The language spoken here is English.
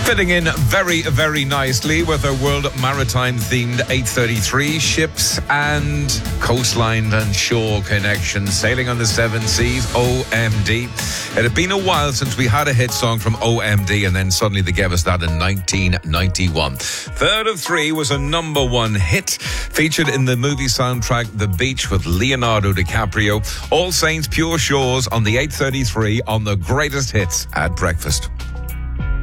Fitting in very, very nicely with our World Maritime themed 833 ships and coastline and shore connections sailing on the seven seas. OMD. It had been a while since we had a hit song from OMD, and then suddenly they gave us that in 1991. Third of Three was a number one hit, featured in the movie soundtrack The Beach with Leonardo DiCaprio. All Saints Pure Shores on the 833 on the greatest hits at breakfast.